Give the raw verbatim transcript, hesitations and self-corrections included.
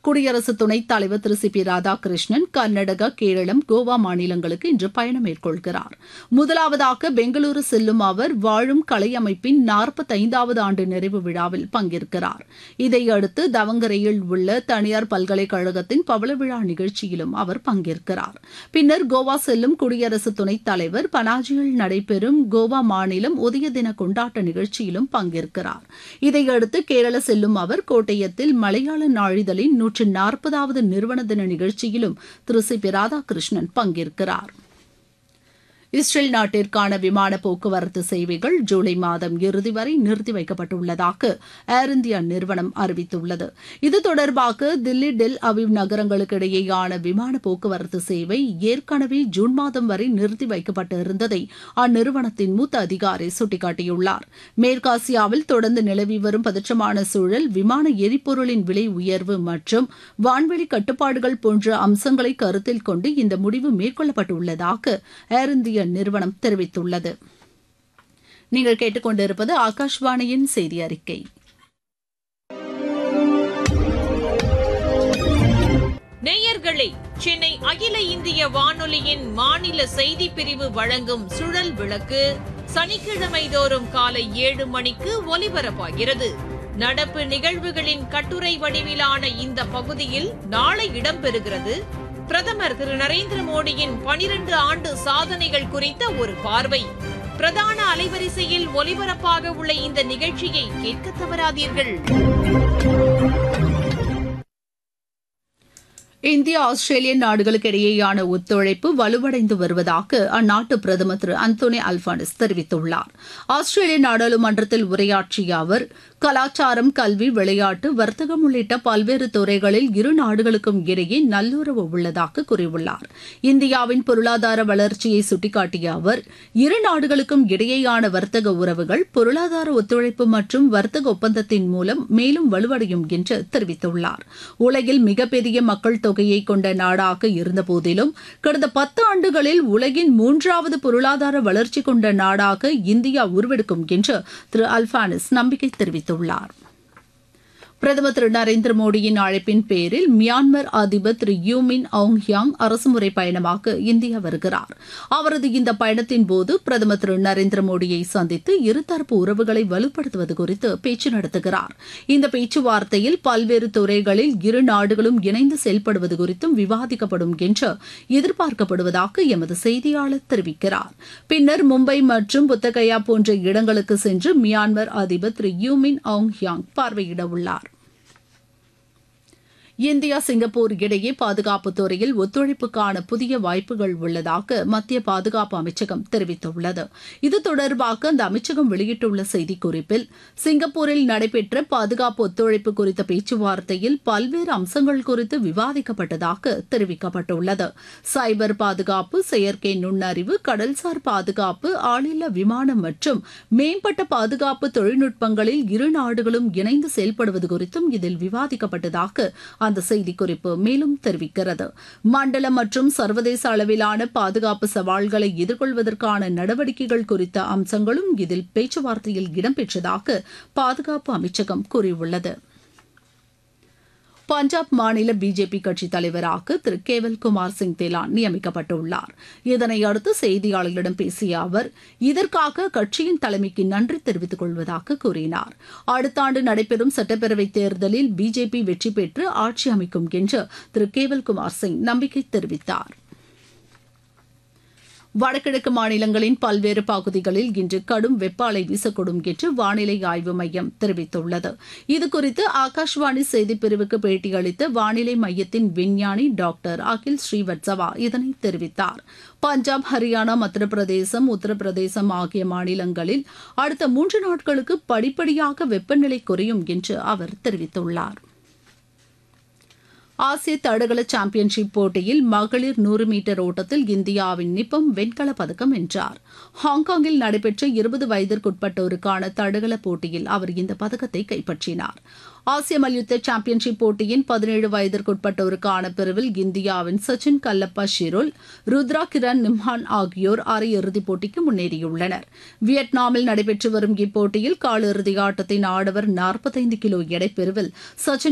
குடியரசு துணைத் தலைவர் திரு சி பி ராதாகிருஷ்ணன் கர்நாடகா, கேரளம், கோவா மாநிலங்களுக்கு இன்று பயணம் மேற்கொள்கிறார். முதலாவதாக பெங்களூரு செல்லும் அவர் வாழும் கலை அமைப்பின் நாற்பத்தைந்தாவது ஆண்டு நிறைவு விழாவில் பங்கேற்கிறார். இதையடுத்து தவங்கரையில் உள்ள தனியார் பல்கலைக்கழகத்தின் பவள விழா நிகழ்ச்சியிலும் அவர் பங்கேற்கிறார். பின்னர் கோவா செல்லும் குடியரசு துணைத் தலைவர் பனாஜியில் நடைபெறும் கோவா மாநிலம் உதய தின கொண்டாட்ட நிகழ்ச்சியிலும் பங்கேற்கிறார். இதையடுத்து கேரள செல்லும் அவர் கோட்டயத்தில் மலையாள நாளிதழின் நூற்று நாற்பதாவது நிறுவன தின நிகழ்ச்சியிலும் திரு சி பி ராதாகிருஷ்ணன் பங்கேற்கிறார். இஸ்ரேல் நாட்டிற்கான விமான போக்குவரத்து சேவைகள் ஜூலை மாதம் இறுதி வரை நிறுத்தி வைக்கப்பட்டுள்ளதாக ஏர் இந்தியா நிறுவனம் அறிவித்துள்ளது. இது தொடர்பாக தில்லி, டெல் அவிவ் நகரங்களுக்கு இடையேயான விமான போக்குவரத்து சேவை ஏற்கனவே ஜூன் மாதம் வரை நிறுத்தி வைக்கப்பட்டிருந்ததை அந்நிறுவனத்தின் மூத்த அதிகாரி சுட்டிக்காட்டியுள்ளார். மேற்காசியாவில் தொடர்ந்து நிலவி வரும் பதற்றமான சூழல், விமான எரிபொருளின் விலை உயர்வு மற்றும் வான்வெளி கட்டுப்பாடுகள் போன்ற அம்சங்களை கருத்தில் கொண்டு இந்த முடிவு மேற்கொள்ளப்பட்டுள்ளதாக ஏர் இந்தியா நிறுவனம் தெரிவித்துள்ளது. நீங்கள் கேட்டுக்கொண்டிருப்பது ஆகாஷ்வாணியின் செய்தி அறிக்கை. நேயர்களே, சென்னை அகில இந்திய வானொலியின் மாநில செய்தி பிரிவு வழங்கும் சுழல் விளக்கு சனிக்கிழமை தோறும் காலை ஏழு மணிக்கு ஒலிபரப்பாகிறது. நடப்பு நிகழ்வுகளின் கட்டுரை வடிவிலான இந்த பகுதியில் நாளை இடம்பெறுகிறது பிரதமர் திரு நரேந்திர மோடியின் பனிரண்டு ஆண்டு சாதனைகள் குறித்த ஒரு பார்வை. பிரதான அலைவரிசையில் ஒலிபரப்பாக உள்ள இந்த நிகழ்ச்சியை கேட்க தவறாதீர்கள். இந்தியா, ஆஸ்திரேலிய நாடுகளுக்கு இடையேயான ஒத்துழைப்பு வலுவடைந்து வருவதாக அந்நாட்டு பிரதமர் திரு அந்தோனி அல்பானிஸ் தெரிவித்துள்ளார். ஆஸ்திரேலிய நாடாளுமன்றத்தில் உரையாற்றிய அவர், கலாச்சாரம், கல்வி, விளையாட்டு, வர்த்தகம் உள்ளிட்ட பல்வேறு துறைகளில் இரு நாடுகளுக்கும் இடையே நல்லுறவு உள்ளதாக கூறியுள்ளார். இந்தியாவின் பொருளாதார வளர்ச்சியை சுட்டிக்காட்டிய அவர், இரு நாடுகளுக்கும் இடையேயான வர்த்தக உறவுகள் பொருளாதார ஒத்துழைப்பு மற்றும் வர்த்தக ஒப்பந்தத்தின் மூலம் மேலும் வலுவடையும் என்று தெரிவித்துள்ளார். உலகில் மிகப்பெரிய மக்கள் தொகையை கொண்ட நாடாக இருந்தபோதிலும் கடந்த பத்து ஆண்டுகளில் உலகின் மூன்றாவது பொருளாதார வளர்ச்சி கொண்ட நாடாக இந்தியா உருவெடுக்கும் என்று திரு அல்பானிஸ் நம்பிக்கை தெரிவித்துள்ளார். பிரதமர் திரு நரேந்திர மோடியின் அழைப்பின் பேரில் மியான்மர் அதிபர் திரு யூ மின் ஆங் ஹியாங் அரசுமுறை பயணமாக இந்தியா வருகிறார். அவரது இந்த பயணத்தின் போது பிரதமர் திரு நரேந்திர மோடியை சந்தித்து இருதரப்பு உறவுகளை வலுப்படுத்துவது குறித்து பேச்சு நடத்துகிறார். இந்த பேச்சுவார்த்தையில் பல்வேறு துறைகளில் இரு நாடுகளும் இணைந்து செயல்படுவது குறித்தும் விவாதிக்கப்படும் என்று எதிர்பார்க்கப்படுவதாக எமது செய்தியாளர் தெரிவிக்கிறார். பின்னர் மும்பை மற்றும் புத்தகயா போன்ற இடங்களுக்கு சென்று மியான்மர் அதிபர் திரு யூ மின் ஆங் ஹியாங் பார்வையிட உள்ளார். இந்தியா, சிங்கப்பூர் இடையே பாதுகாப்பு துறையில் ஒத்துழைப்புக்கான புதிய வாய்ப்புகள் உள்ளதாக மத்திய பாதுகாப்பு அமைச்சகம் தெரிவித்துள்ளது. இது தொடர்பாக அந்த அமைச்சகம் வெளியிட்டுள்ள செய்திக்குறிப்பில், சிங்கப்பூரில் நடைபெற்ற பாதுகாப்பு ஒத்துழைப்பு குறித்த பேச்சுவார்த்தையில் பல்வேறு அம்சங்கள் குறித்து விவாதிக்கப்பட்டதாக தெரிவிக்கப்பட்டுள்ளது. சைபர் பாதுகாப்பு, செயற்கை நுண்ணறிவு, கடல்சார் பாதுகாப்பு, ஆளில்லா விமானம் மற்றும் மேம்பட்ட பாதுகாப்பு தொழில்நுட்பங்களில் இரு நாடுகளும் இணைந்து செயல்படுவது குறித்தும் இதில் விவாதிக்கப்பட்டதாக அந்த செய்திக்குறிப்பு மேலும் தெரிவிக்கிறது. மண்டல மற்றும் சர்வதேச அளவிலான பாதுகாப்பு சவால்களை எதிர்கொள்வதற்கான நடவடிக்கைகள் குறித்த அம்சங்களும் இதில் பேச்சுவார்த்தையில் இடம்பெற்றதாக பாதுகாப்பு அமைச்சகம் கூறியுள்ளது. பஞ்சாப் மாநில பிஜேபி கட்சித் தலைவராக திரு கேவல் குமார் சிங் தேலான் நியமிக்கப்பட்டுள்ளார். இதனையடுத்து செய்தியாளர்களிடம் பேசிய அவர், இதற்காக கட்சியின் தலைமைக்கு நன்றி தெரிவித்துக் கொள்வதாக கூறினார். அடுத்த ஆண்டு நடைபெறும் சட்டப்பேரவைத் தேர்தலில் பிஜேபி வெற்றி பெற்று ஆட்சி அமைக்கும் என்று திரு கேவல் குமார் சிங் நம்பிக்கை தெரிவித்தார். வடகிழக்கு மாநிலங்களின் பல்வேறு பகுதிகளில் இன்று கடும் வெப்ப அலை வீசக்கூடும் என்று வானிலை ஆய்வு மையம் தெரிவித்துள்ளது. இதுகுறித்து ஆகாஷ்வாணி செய்திப்பிரிவுக்கு பேட்டியளித்த வானிலை மையத்தின் விஞ்ஞானி டாக்டர் அகில் ஸ்ரீவத்சவா இதனை தெரிவித்தார். பஞ்சாப், ஹரியானா, மத்திய பிரதேசம், உத்தரப்பிரதேசம் ஆகிய மாநிலங்களில் அடுத்த மூன்று நாட்களுக்கு படிப்படியாக வெப்பநிலை குறையும் என்று அவர் தெரிவித்துள்ளார். ஆசிய தடகள சாம்பியன்ஷிப் போட்டியில் மகளிர் நூறு மீட்டர் ஓட்டத்தில் இந்தியாவின் நிப்பம் வெண்கலப் பதக்கம் வென்றார். ஹாங்காங்கில் நடைபெற்ற இருபது வயதிற்குட்பட்டோருக்கான தடகள போட்டியில் அவர் இந்த பதக்கத்தை கைப்பற்றினார். ஆசிய மல்யுத்த சாம்பியன்ஷிப் போட்டியின் பதினேழு வயதிற்குட்பட்டோருக்கான பிரிவில் இந்தியாவின் சச்சின் கல்லப்பா ஷிரோல், ருத்ரா கிரண் நிம்ஹான் ஆகியோர் அரையிறுதிப் போட்டிக்கு முன்னேறியுள்ளனர். வியட்நாமில் நடைபெற்று வரும் இப்போட்டியில் காலிறுதி ஆட்டத்தின் ஆடவர் நாற்பத்தைந்து கிலோ எடை பிரிவில் சச்சின்